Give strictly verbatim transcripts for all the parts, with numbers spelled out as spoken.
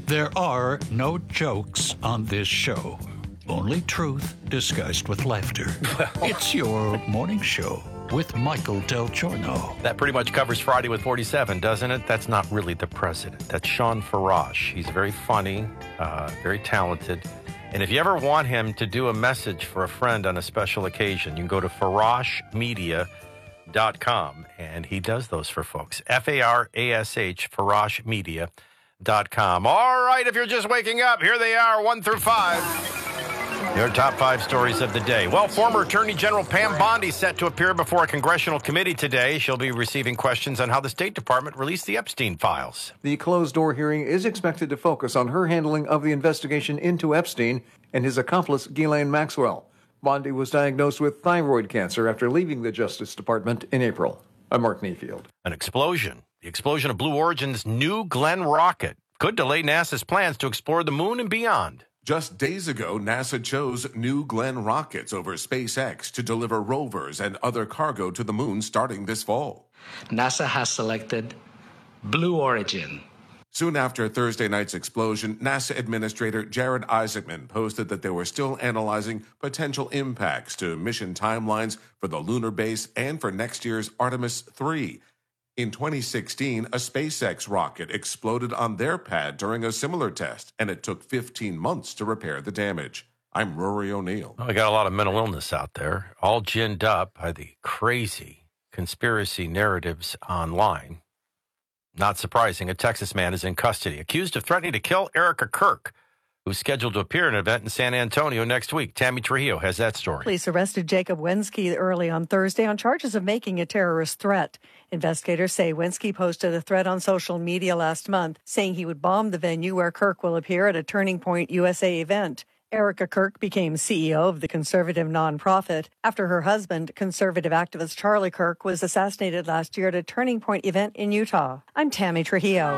There are no jokes on this show. Only truth disguised with laughter. It's your morning show with Michael Del Giorno. That pretty much covers Friday with forty-seven, doesn't it? That's not really the president. That's Sean Farash. He's very funny, uh, very talented. And if you ever want him to do a message for a friend on a special occasion, you can go to farash media dot com, and he does those for folks. F A R A S H, farash media dot com. All right, if you're just waking up, here they are, one through five. Your top five stories of the day. Well, former Attorney General Pam Bondi set to appear before a congressional committee today. She'll be receiving questions on how the State Department released the Epstein files. The closed-door hearing is expected to focus on her handling of the investigation into Epstein and his accomplice, Ghislaine Maxwell. Bondi was diagnosed with thyroid cancer after leaving the Justice Department in April. I'm Mark Mayfield. An explosion. The explosion of Blue Origin's New Glenn rocket could delay NASA's plans to explore the moon and beyond. Just days ago, NASA chose New Glenn rockets over SpaceX to deliver rovers and other cargo to the moon starting this fall. NASA has selected Blue Origin. Soon after Thursday night's explosion, NASA Administrator Jared Isaacman posted that they were still analyzing potential impacts to mission timelines for the lunar base and for next year's Artemis three. In twenty sixteen, a SpaceX rocket exploded on their pad during a similar test, and it took fifteen months to repair the damage. I'm Rory O'Neill. Well, we got a lot of mental illness out there, all ginned up by the crazy conspiracy narratives online. Not surprising, a Texas man is in custody, accused of threatening to kill Erica Kirk, who's scheduled to appear at an event in San Antonio next week. Tammy Trujillo has that story. Police arrested Jacob Wensky early on Thursday on charges of making a terrorist threat. Investigators say Wensky posted a threat on social media last month, saying he would bomb the venue where Kirk will appear at a Turning Point U S A event. Erica Kirk became C E O of the conservative nonprofit after her husband, conservative activist Charlie Kirk, was assassinated last year at a Turning Point event in Utah. I'm Tammy Trujillo.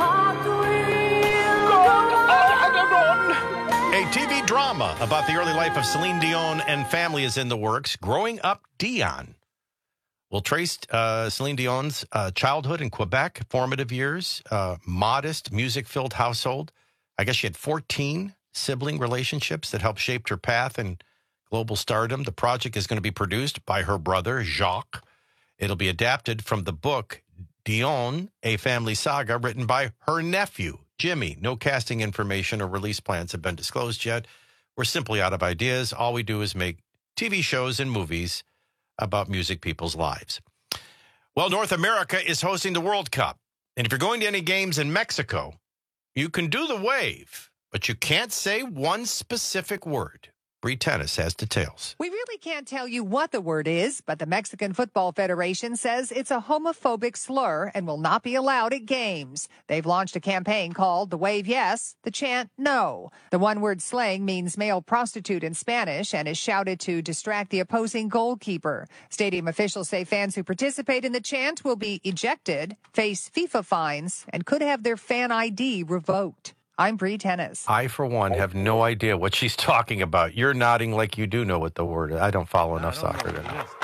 A T V drama about the early life of Celine Dion and family is in the works. Growing Up Dion will trace uh, Celine Dion's uh, childhood in Quebec, formative years, uh, modest, music-filled household. I guess she had fourteen sibling relationships that helped shape her path in global stardom. The project is going to be produced by her brother, Jacques. It'll be adapted from the book Dion, A Family Saga, written by her nephew, Jimmy. No casting information or release plans have been disclosed yet. We're simply out of ideas. All we do is make T V shows and movies about music people's lives. Well, North America is hosting the World Cup. And if you're going to any games in Mexico, you can do the wave, but you can't say one specific word. Bree Tennis has details. We really can't tell you what the word is, but the Mexican Football Federation says it's a homophobic slur and will not be allowed at games. They've launched a campaign called The Wave Yes, the chant No. The one-word slang means male prostitute in Spanish and is shouted to distract the opposing goalkeeper. Stadium officials say fans who participate in the chant will be ejected, face FIFA fines, and could have their fan I D revoked. I'm Bree Tennis. I, for one, have no idea what she's talking about. You're nodding like you do know what the word is. I don't follow enough don't soccer to know.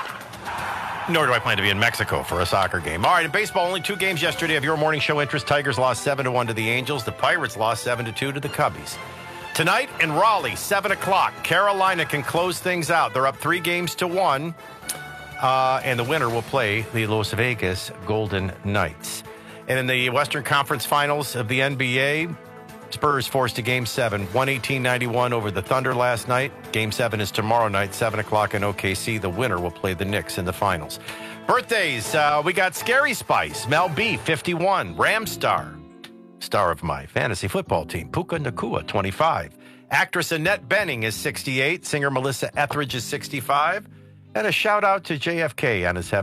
Nor do I plan to be in Mexico for a soccer game. All right, in baseball, only two games yesterday of your morning show interest. Tigers lost seven to one to the Angels. The Pirates lost seven to two to the Cubbies. Tonight in Raleigh, seven o'clock, Carolina can close things out. They're up three games to one, uh, and the winner will play the Las Vegas Golden Knights. And in the Western Conference Finals of the N B A, Spurs forced a Game seven, one eighteen ninety-one over the Thunder last night. Game seven is tomorrow night, seven o'clock in O K C. The winner will play the Knicks in the finals. Birthdays, uh, we got Scary Spice, Mel B, fifty-one, Ramstar, star of my fantasy football team, Puka Nacua, twenty-five. Actress Annette Bening is sixty-eight. Singer Melissa Etheridge is sixty-five. And a shout out to J F K on his